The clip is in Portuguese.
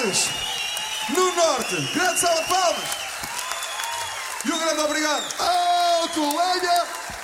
Ares, no Norte. Grande salva de palmas. E um grande obrigado. Oh, colega!